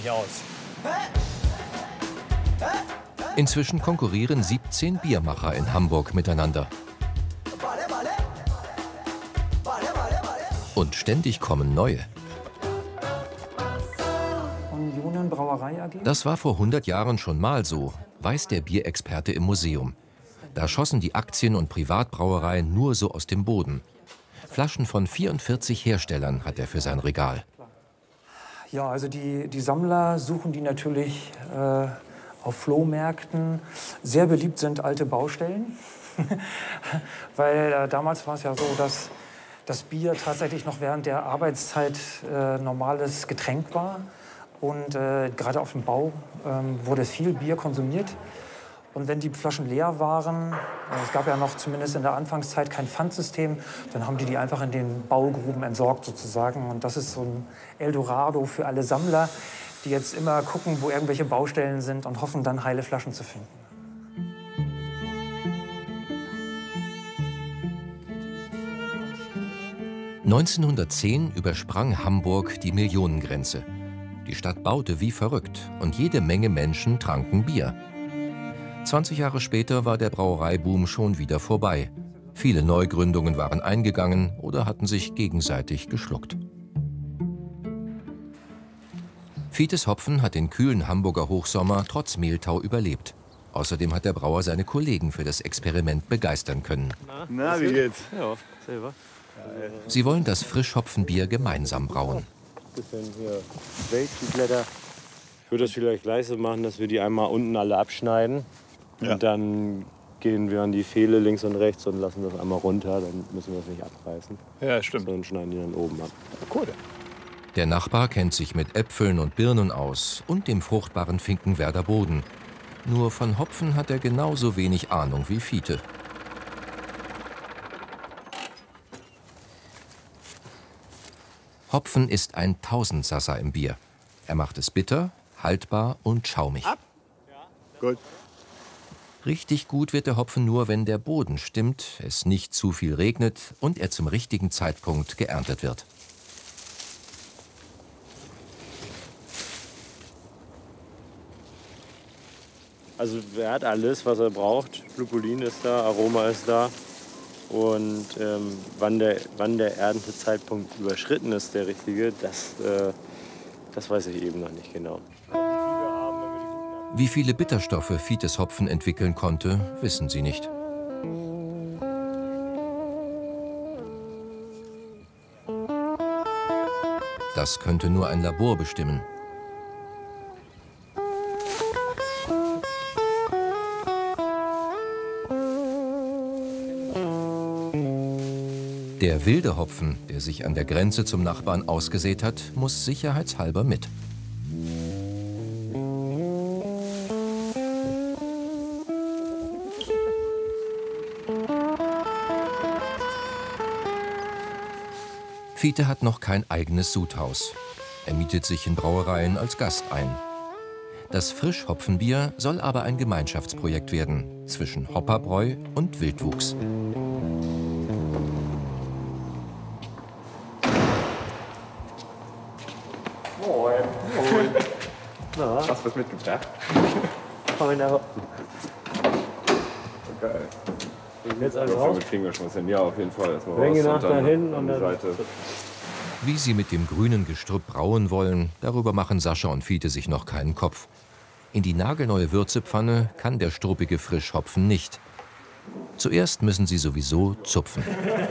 nicht aus. Inzwischen konkurrieren 17 Biermacher in Hamburg miteinander. Und ständig kommen neue. Union Brauerei AG? Das war vor 100 Jahren schon mal so, weiß der Bierexperte im Museum. Da schossen die Aktien- und Privatbrauereien nur so aus dem Boden. Flaschen von 44 Herstellern hat er für sein Regal. Ja, also die Sammler suchen die natürlich auf Flohmärkten. Sehr beliebt sind alte Baustellen, weil damals war es ja so, dass das Bier tatsächlich noch während der Arbeitszeit normales Getränk war. Und gerade auf dem Bau wurde viel Bier konsumiert. Und wenn die Flaschen leer waren, es gab ja noch zumindest in der Anfangszeit kein Pfandsystem, dann haben die einfach in den Baugruben entsorgt sozusagen. Und das ist so ein Eldorado für alle Sammler, die jetzt immer gucken, wo irgendwelche Baustellen sind und hoffen, dann heile Flaschen zu finden. (1910) übersprang Hamburg die Millionengrenze. Die Stadt baute wie verrückt und jede Menge Menschen tranken Bier. 20 Jahre später war der Brauereiboom schon wieder vorbei. Viele Neugründungen waren eingegangen oder hatten sich gegenseitig geschluckt. Vites Hopfen hat den kühlen Hamburger Hochsommer trotz Mehltau überlebt. Außerdem hat der Brauer seine Kollegen für das Experiment begeistern können. Na, wie geht's? Ja, selber. Sie wollen das Frischhopfenbier gemeinsam brauen. Bisschen hier Weltblätter. Ich würde das vielleicht gleich so machen, dass wir die einmal unten alle abschneiden. Ja. Und dann gehen wir an die Pfähle links und rechts und lassen das einmal runter. Dann müssen wir es nicht abreißen. Ja, stimmt. Sondern schneiden die dann oben ab. Cool. Der Nachbar kennt sich mit Äpfeln und Birnen aus und dem fruchtbaren Finkenwerder Boden. Nur von Hopfen hat er genauso wenig Ahnung wie Fiete. Hopfen ist ein Tausendsasser im Bier. Er macht es bitter, haltbar und schaumig. Gut. Richtig gut wird der Hopfen nur, wenn der Boden stimmt, es nicht zu viel regnet und er zum richtigen Zeitpunkt geerntet wird. Also er hat alles, was er braucht. Lupulin ist da, Aroma ist da. Und wann der Erntezeitpunkt überschritten ist, der richtige, das weiß ich eben noch nicht genau. Wie viele Bitterstoffe Vites Hopfen entwickeln konnte, wissen sie nicht. Das könnte nur ein Labor bestimmen. Der wilde Hopfen, der sich an der Grenze zum Nachbarn ausgesät hat, muss sicherheitshalber mit. Fiete hat noch kein eigenes Sudhaus. Er mietet sich in Brauereien als Gast ein. Das Frischhopfenbier soll aber ein Gemeinschaftsprojekt werden zwischen Hopperbräu und Wildwuchs. Moin. Na? Hast du was mitgebracht? Feiner Hopfen. Geil. Jetzt alles Also raus. mit Fingerschmutzen. Ja, auf jeden Fall. Erstmal Bring ihn raus nach und dann dahin an und die dann. Seite. Wie sie mit dem grünen Gestrüpp brauen wollen, darüber machen Sascha und Fiete sich noch keinen Kopf. In die nagelneue Würzepfanne kann der struppige Frischhopfen nicht. Zuerst müssen sie sowieso zupfen.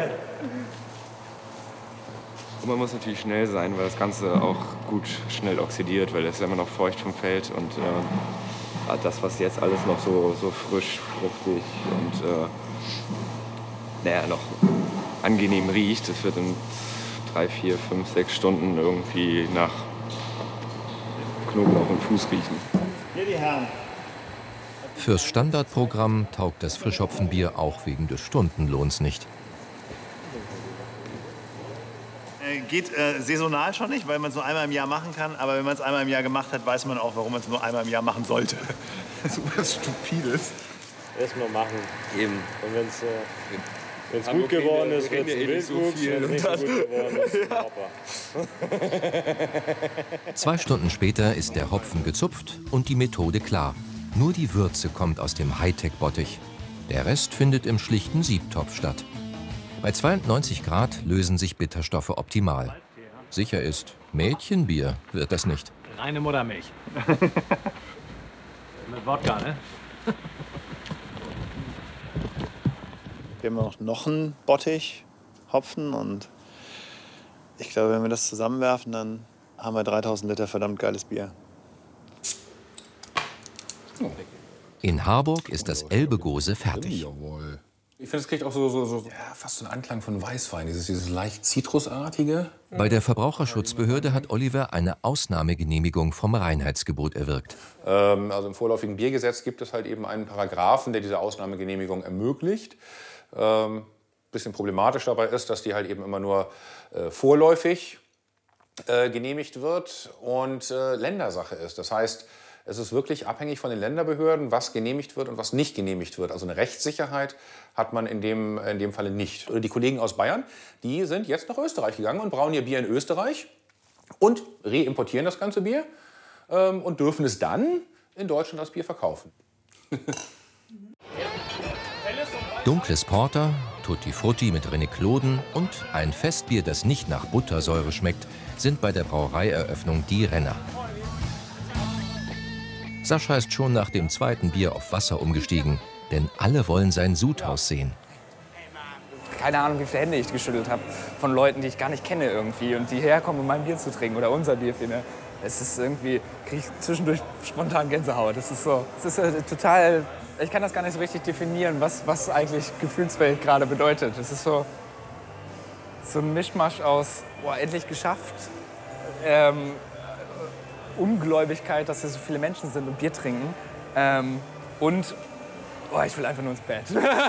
Und man muss natürlich schnell sein, weil das Ganze auch gut schnell oxidiert, weil das ist immer noch feucht vom Feld und das, was jetzt alles noch so frisch, fruchtig und noch angenehm riecht, das wird in 3, 4, 5, 6 Stunden irgendwie nach Knoblauch und Fuß riechen. Hier die Herren. Fürs Standardprogramm taugt das Frischhopfenbier auch wegen des Stundenlohns nicht. Geht saisonal schon nicht, weil man es nur einmal im Jahr machen kann. Aber wenn man es einmal im Jahr gemacht hat, weiß man auch, warum man es nur einmal im Jahr machen sollte. Super stupides. Erstmal machen. Eben. Und wenn's, Wenn es gut geworden ist, wird es ein Wildwuchs. Wenn es nicht so gut geworden ist, ein Hopper. 2 Stunden später ist der Hopfen gezupft und die Methode klar. Nur die Würze kommt aus dem Hightech-Bottich. Der Rest findet im schlichten Siebtopf statt. Bei 92 Grad lösen sich Bitterstoffe optimal. Sicher ist, Mädchenbier wird das nicht. Reine Muttermilch. Mit Wodka, ne? Wir haben noch einen Bottich, Hopfen, und ich glaube, wenn wir das zusammenwerfen, dann haben wir 3000 Liter verdammt geiles Bier. In Harburg ist das Elbe-Gose fertig. Jawohl. Ich finde, es kriegt auch so fast so einen Anklang von Weißwein, dieses leicht zitrusartige. Bei der Verbraucherschutzbehörde hat Oliver eine Ausnahmegenehmigung vom Reinheitsgebot erwirkt. Also im vorläufigen Biergesetz gibt es halt eben einen Paragraphen, der diese Ausnahmegenehmigung ermöglicht. Bisschen problematisch dabei ist, dass die halt eben immer nur vorläufig genehmigt wird und Ländersache ist. Das heißt, es ist wirklich abhängig von den Länderbehörden, was genehmigt wird und was nicht genehmigt wird. Also eine Rechtssicherheit hat man in dem Falle nicht. Die Kollegen aus Bayern, die sind jetzt nach Österreich gegangen und brauen ihr Bier in Österreich und reimportieren das ganze Bier und dürfen es dann in Deutschland als Bier verkaufen. Dunkles Porter, Tutti Frutti mit Renekloden und ein Festbier, das nicht nach Buttersäure schmeckt, sind bei der Brauereieröffnung die Renner. Sascha ist schon nach dem 2. Bier auf Wasser umgestiegen, denn alle wollen sein Sudhaus sehen. Keine Ahnung, wie viele Hände ich geschüttelt habe von Leuten, die ich gar nicht kenne irgendwie und die herkommen, um mein Bier zu trinken oder unser Bier. Ne? Es ist irgendwie, kriege ich zwischendurch spontan Gänsehaut. Das ist so, es ist total, ich kann das gar nicht so richtig definieren, was eigentlich Gefühlswelt gerade bedeutet. Es ist so ein Mischmasch aus, boah, endlich geschafft, Ungläubigkeit, dass hier so viele Menschen sind und Bier trinken. Und ich will einfach nur ins Bett.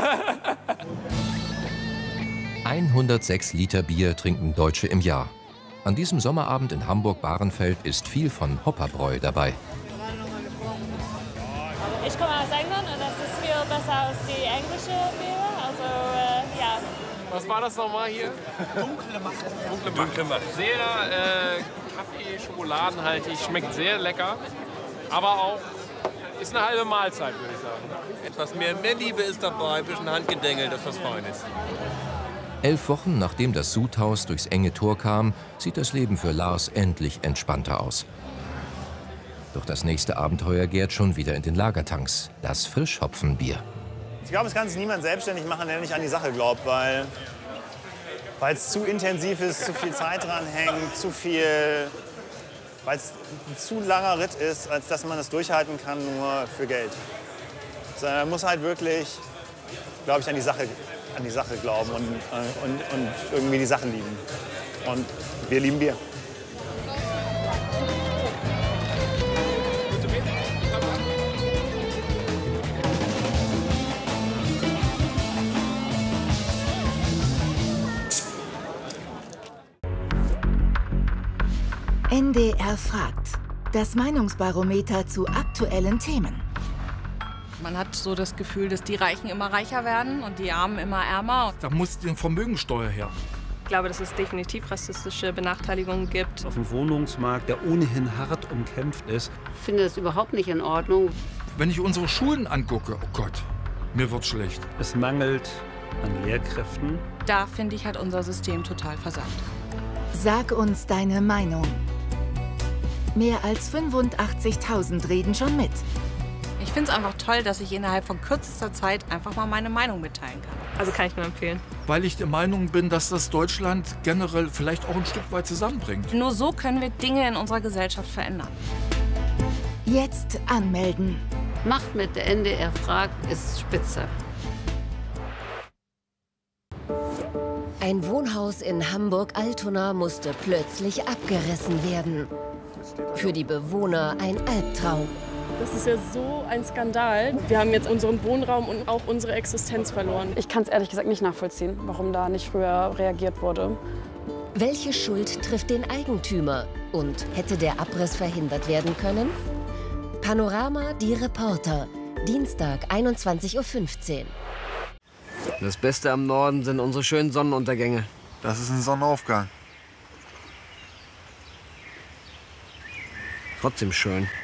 106 Liter Bier trinken Deutsche im Jahr. An diesem Sommerabend in Hamburg-Bahrenfeld ist viel von Hopperbräu dabei. Ich komme aus England und das ist viel besser als die englische Biere. Also, ja. Was war das nochmal hier? Dunkle Macht. Dunkle Macht. Sehr Kaffee-Schokoladenhaltig, schmeckt sehr lecker. Aber auch ist eine halbe Mahlzeit, würde ich sagen. Etwas mehr Liebe ist dabei, ein bisschen Handgedengel, das was Feines. 11 Wochen nachdem das Sudhaus durchs enge Tor kam, sieht das Leben für Lars endlich entspannter aus. Doch das nächste Abenteuer gärt schon wieder in den Lagertanks, das Frischhopfenbier. Ich glaube, es kann sich niemand selbstständig machen, der nicht an die Sache glaubt, weil es zu intensiv ist, zu viel Zeit dran hängt, weil es ein zu langer Ritt ist, als dass man es durchhalten kann nur für Geld. Sondern man muss halt wirklich, glaube ich, an die Sache glauben und irgendwie die Sachen lieben. Und wir lieben Bier. NDR fragt. Das Meinungsbarometer zu aktuellen Themen. Man hat so das Gefühl, dass die Reichen immer reicher werden und die Armen immer ärmer. Da muss die Vermögensteuer her. Ich glaube, dass es definitiv rassistische Benachteiligungen gibt. Auf dem Wohnungsmarkt, der ohnehin hart umkämpft ist. Ich finde das überhaupt nicht in Ordnung. Wenn ich unsere Schulen angucke, oh Gott, mir wird schlecht. Es mangelt an Lehrkräften. Da finde ich, hat unser System total versagt. Sag uns deine Meinung. Mehr als 85.000 reden schon mit. Ich finde es einfach toll, dass ich innerhalb von kürzester Zeit einfach mal meine Meinung mitteilen kann. Also kann ich nur empfehlen. Weil ich der Meinung bin, dass das Deutschland generell vielleicht auch ein Stück weit zusammenbringt. Nur so können wir Dinge in unserer Gesellschaft verändern. Jetzt anmelden. Macht mit, der NDR fragt, ist spitze. Ein Wohnhaus in Hamburg-Altona musste plötzlich abgerissen werden. Für die Bewohner ein Albtraum. Das ist ja so ein Skandal. Wir haben jetzt unseren Wohnraum und auch unsere Existenz verloren. Ich kann es ehrlich gesagt nicht nachvollziehen, warum da nicht früher reagiert wurde. Welche Schuld trifft den Eigentümer? Und hätte der Abriss verhindert werden können? Panorama, die Reporter. Dienstag, 21:15 Uhr. Das Beste am Norden sind unsere schönen Sonnenuntergänge. Das ist ein Sonnenaufgang. Trotzdem schön.